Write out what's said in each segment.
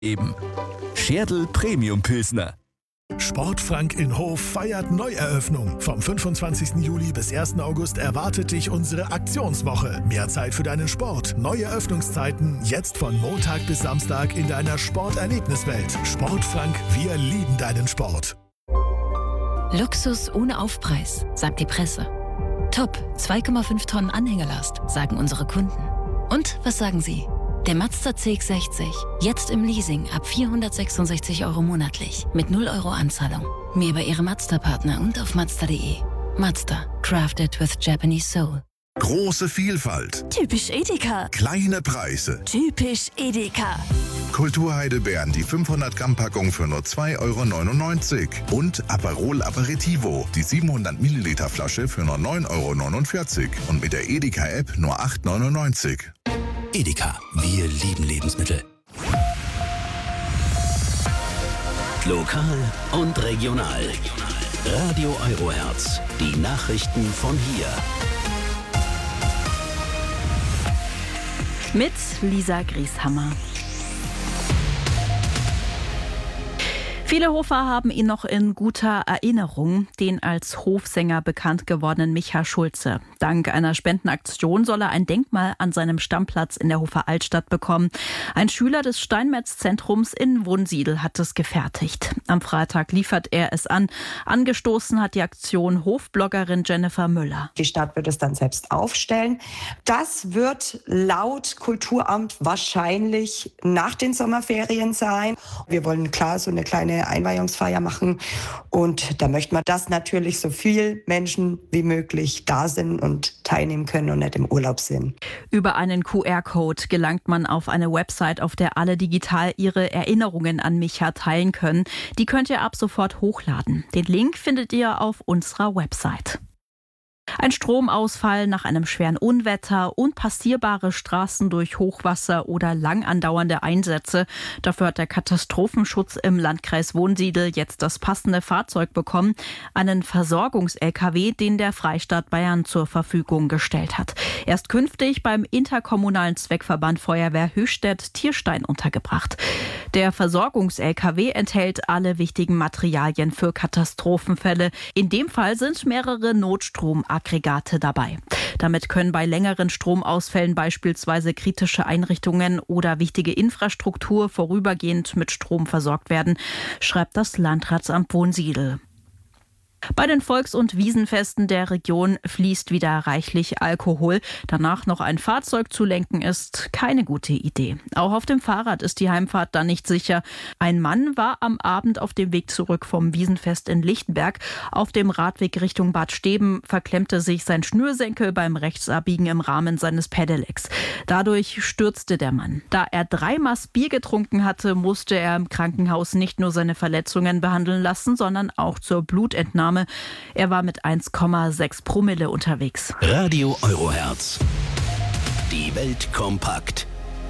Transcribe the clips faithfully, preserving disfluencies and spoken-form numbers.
Eben. Scherdl Premium Pilsner. Sportfrank in Hof feiert Neueröffnung. Vom fünfundzwanzigsten Juli bis ersten August erwartet dich unsere Aktionswoche. Mehr Zeit für deinen Sport. Neue Öffnungszeiten jetzt von Montag bis Samstag in deiner Sporterlebniswelt. Sportfrank, wir lieben deinen Sport. Luxus ohne Aufpreis, sagt die Presse. Top, zwei Komma fünf Tonnen Anhängelast, sagen unsere Kunden. Und was sagen Sie? Der Mazda C X sechzig, jetzt im Leasing ab vierhundertsechsundsechzig Euro monatlich, mit null Euro Anzahlung. Mehr bei Ihrem Mazda-Partner und auf mazda punkt de. Mazda, crafted with Japanese soul. Große Vielfalt. Typisch Edeka. Kleine Preise. Typisch Edeka. Kulturheidelbeeren, die fünfhundert Gramm Packung für nur zwei Euro neunundneunzig. Und Aperol Aperitivo, die siebenhundert Milliliter Flasche für nur neun Euro neunundvierzig. Und mit der Edeka-App nur acht Euro neunundneunzig. Edeka, wir lieben Lebensmittel. Lokal und regional. Radio Eurohertz, die Nachrichten von hier. Mit Lisa Grieshammer. Viele Hofer haben ihn noch in guter Erinnerung, den als Hofsänger bekannt gewordenen Micha Schulze. Dank einer Spendenaktion soll er ein Denkmal an seinem Stammplatz in der Hofer Altstadt bekommen. Ein Schüler des Steinmetz-Zentrums in Wunsiedel hat es gefertigt. Am Freitag liefert er es an. Angestoßen hat die Aktion Hofbloggerin Jennifer Müller. Die Stadt wird es dann selbst aufstellen. Das wird laut Kulturamt wahrscheinlich nach den Sommerferien sein. Wir wollen klar so eine kleine Einweihungsfeier machen und da möchten wir, dass natürlich so viel Menschen wie möglich da sind und teilnehmen können und nicht im Urlaub sind. Über einen Q R-Code gelangt man auf eine Website, auf der alle digital ihre Erinnerungen an Micha teilen können. Die könnt ihr ab sofort hochladen. Den Link findet ihr auf unserer Website. Ein Stromausfall nach einem schweren Unwetter, unpassierbare Straßen durch Hochwasser oder lang andauernde Einsätze. Dafür hat der Katastrophenschutz im Landkreis Wunsiedel jetzt das passende Fahrzeug bekommen. Einen Versorgungs-L K W, den der Freistaat Bayern zur Verfügung gestellt hat. Er ist künftig beim interkommunalen Zweckverband Feuerwehr Höchstädt-Tierstein untergebracht. Der Versorgungs-L K W enthält alle wichtigen Materialien für Katastrophenfälle. In dem Fall sind mehrere Notstromaggregate dabei. Damit können bei längeren Stromausfällen beispielsweise kritische Einrichtungen oder wichtige Infrastruktur vorübergehend mit Strom versorgt werden, schreibt das Landratsamt Wunsiedel. Bei den Volks- und Wiesenfesten der Region fließt wieder reichlich Alkohol. Danach noch ein Fahrzeug zu lenken, ist keine gute Idee. Auch auf dem Fahrrad ist die Heimfahrt dann nicht sicher. Ein Mann war am Abend auf dem Weg zurück vom Wiesenfest in Lichtenberg. Auf dem Radweg Richtung Bad Steben verklemmte sich sein Schnürsenkel beim Rechtsabbiegen im Rahmen seines Pedelecs. Dadurch stürzte der Mann. Da er drei Maß Bier getrunken hatte, musste er im Krankenhaus nicht nur seine Verletzungen behandeln lassen, sondern auch zur Blutentnahme. Er war mit eins Komma sechs Promille unterwegs. Radio Eurohertz. Die Welt kompakt.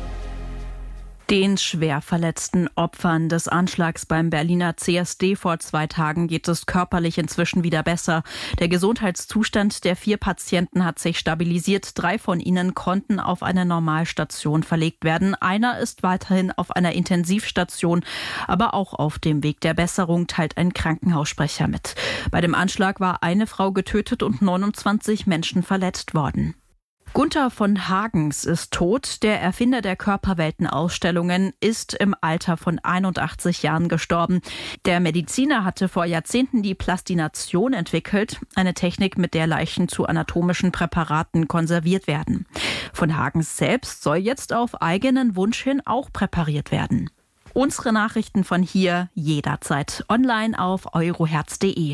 Den schwer verletzten Opfern des Anschlags beim Berliner C S D vor zwei Tagen geht es körperlich inzwischen wieder besser. Der Gesundheitszustand der vier Patienten hat sich stabilisiert. Drei von ihnen konnten auf eine Normalstation verlegt werden. Einer ist weiterhin auf einer Intensivstation, aber auch auf dem Weg der Besserung, teilt ein Krankenhaussprecher mit. Bei dem Anschlag war eine Frau getötet und neunundzwanzig Menschen verletzt worden. Gunther von Hagens ist tot. Der Erfinder der Körperwelten-Ausstellungen ist im Alter von einundachtzig Jahren gestorben. Der Mediziner hatte vor Jahrzehnten die Plastination entwickelt, eine Technik, mit der Leichen zu anatomischen Präparaten konserviert werden. Von Hagens selbst soll jetzt auf eigenen Wunsch hin auch präpariert werden. Unsere Nachrichten von hier jederzeit online auf eurohertz punkt de.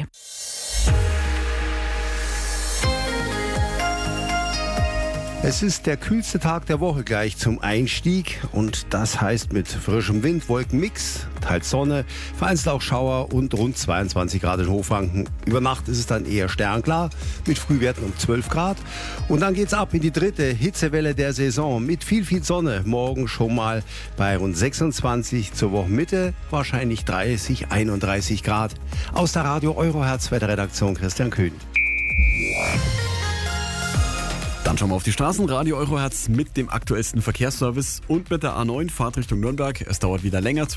Es ist der kühlste Tag der Woche gleich zum Einstieg und das heißt mit frischem Wind, Wolkenmix, teils Sonne, vereinzelt auch Schauer und rund zweiundzwanzig Grad in Hochfranken. Über Nacht ist es dann eher sternklar mit Frühwerten um zwölf Grad und dann geht's ab in die dritte Hitzewelle der Saison mit viel, viel Sonne. Morgen schon mal bei rund sechsundzwanzig, zur Wochenmitte wahrscheinlich dreißig, einunddreißig Grad. Aus der Radio Eurohertz Wetterredaktion Christian Köhn. Dann schauen wir auf die Straßen. Radio Eurohertz mit dem aktuellsten Verkehrsservice und mit der A neun Fahrt Richtung Nürnberg. Es dauert wieder länger.